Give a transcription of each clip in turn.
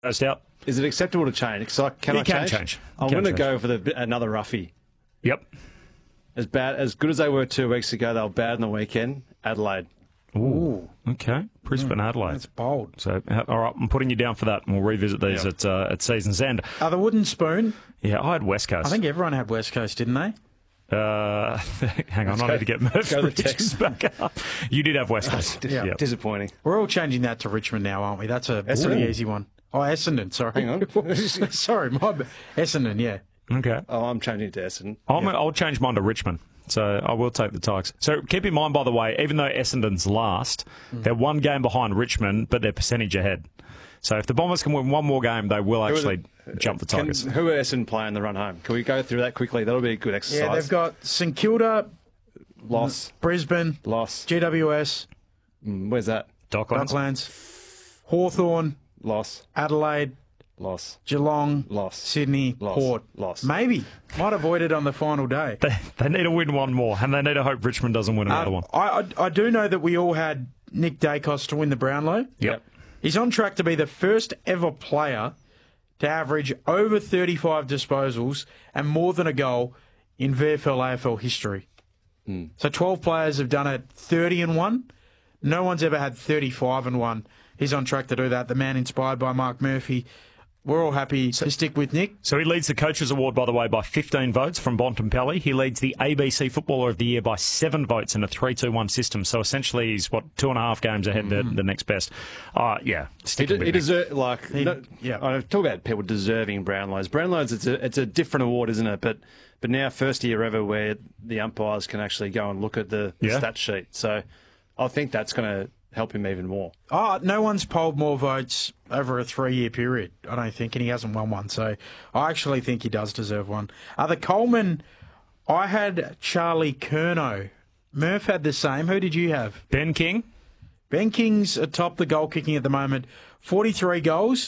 First out. Is it acceptable to change? Can I change? I'm going to go for another roughie. Yep. As good as they were 2 weeks ago, they were bad on the weekend. Adelaide. Ooh. Okay. Brisbane, Adelaide. That's bold. So, all right, I'm putting you down for that, and we'll revisit these at season's end. The wooden spoon. Yeah, I had West Coast. I think everyone had West Coast, didn't they? Hang on, I need to get Murph's predictions back up. You did have West Coast. Yeah. Disappointing. We're all changing that to Richmond now, aren't we? That's a pretty easy one. Oh, Essendon, sorry. Hang on. Sorry, my bad. Essendon, yeah. Okay. Oh, I'm changing it to Essendon. I'll change mine to Richmond. So I will take the Tigers. So keep in mind, by the way, even though Essendon's last, they're one game behind Richmond, but they're percentage ahead. So if the Bombers can win one more game, they will actually jump the Tigers. Who are Essendon playing the run home? Can we go through that quickly? That'll be a good exercise. Yeah, they've got St Kilda, loss, Brisbane, loss, GWS. Where's that? Docklands. Hawthorn, loss, Adelaide, loss, Geelong, loss, Sydney, loss, Port. loss. Maybe. Might avoid it on the final day. They need to win one more, and they need to hope Richmond doesn't win another one. I do know that we all had Nick Dacos to win the Brownlow. Yep. He's on track to be the first ever player to average over 35 disposals and more than a goal in VFL AFL history. So 12 players have done it 30-1. No one's ever had 35-1. He's on track to do that. The man inspired by Mark Murphy. We're all happy to stick with Nick. So he leads the Coaches Award, by the way, by 15 votes from Bontempelli. He leads the ABC Footballer of the Year by 7 votes in a 3-2-1 system. So essentially he's, 2.5 games ahead the next best. Stick with He deserves, I talk about people deserving Brownlows. Brownlows, it's a different award, isn't it? But now first year ever where the umpires can actually go and look at the stat sheet. So I think that's going to help him even more. No one's polled more votes over a 3-year period, I don't think, and he hasn't won one. So I actually think he does deserve one. The Coleman, I had Charlie Curnow. Murph had the same. Who did you have? Ben King. Ben King's atop the goal kicking at the moment. 43 goals.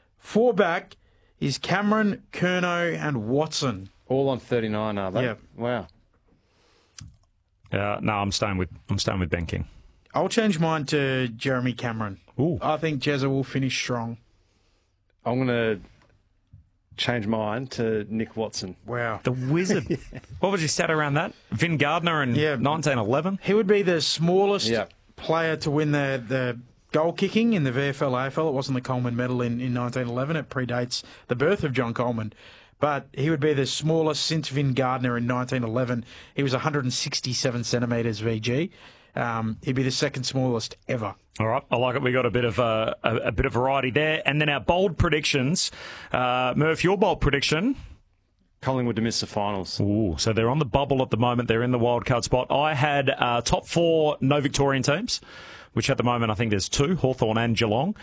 4 back is Cameron, Curnow and Watson. All on 39, are they? Yeah. Wow. No, I'm staying with Ben King. I'll change mine to Jeremy Cameron. Ooh. I think Jezza will finish strong. I'm going to change mine to Nick Watson. Wow. The Wizard. What was your stat around that? Vin Gardner in 1911? He would be the smallest player to win the goal kicking in the VFL AFL. It wasn't the Coleman medal in 1911. It predates the birth of John Coleman. But he would be the smallest since Vin Gardner in 1911. He was 167 centimetres VG. He'd be the second smallest ever. All right, I like it. We got a bit of variety there, and then our bold predictions. Murph, your bold prediction? Collingwood to miss the finals. Ooh, so they're on the bubble at the moment. They're in the wildcard spot. I had top 4 no Victorian teams, which at the moment I think there's 2, Hawthorn and Geelong.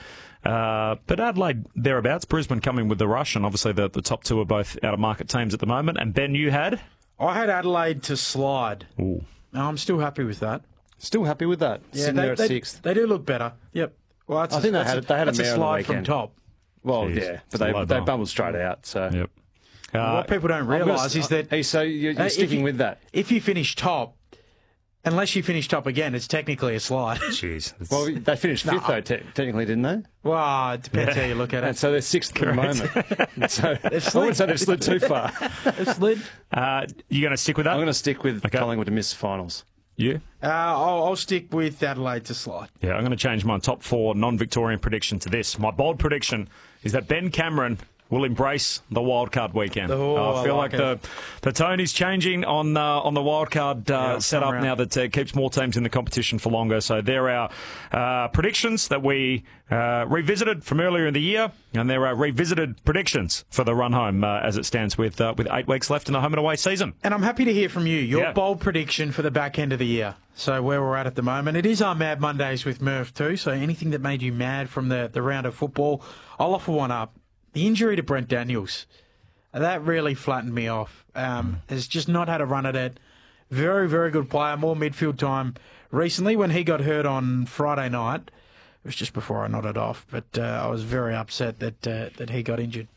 But Adelaide thereabouts. Brisbane coming with the rush, and obviously the top 2 are both out of market teams at the moment. And Ben, you had? I had Adelaide to slide. Ooh. I'm still happy with that. Still happy with that. Yeah, Sitting there at 6th. They do look better. Yep. Well, I think they had a mare on the slide from top. Well, Jeez, yeah, but they bumbled straight out. So Yep. What people don't realise is that... Hey, so you're sticking with that? If you finish top, unless you finish top again, it's technically a slide. Jeez. Well, they finished 5th, though, technically, didn't they? Well, it depends how you look at it. And so they're 6th at the moment. So I wouldn't say they've slid too far. They've slid. You going to stick with that? I'm going to stick with Collingwood to miss the finals. You? I'll stick with Adelaide to slide. Yeah, I'm going to change my top 4 non-Victorian prediction to this. My bold prediction is that Ben Cameron will embrace the wildcard weekend. I feel like the tone is changing on the wildcard setup now that keeps more teams in the competition for longer. So there are predictions that we revisited from earlier in the year, and there are revisited predictions for the run home as it stands with 8 weeks left in the home and away season. And I'm happy to hear from you. Your bold prediction for the back end of the year. So where we're at the moment. It is our Mad Mondays with Murph too. So anything that made you mad from the round of football, I'll offer one up. The injury to Brent Daniels, that really flattened me off. Has just not had a run at it. Very, very good player, more midfield time recently. When he got hurt on Friday night, it was just before I nodded off, but I was very upset that he got injured.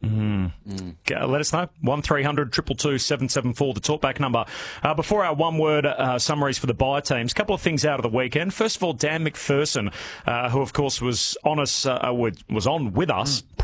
Let us know. 1300 222 774, the talkback number. Before our one-word summaries for the buy teams, a couple of things out of the weekend. First of all, Dan McPherson, who of course was on with us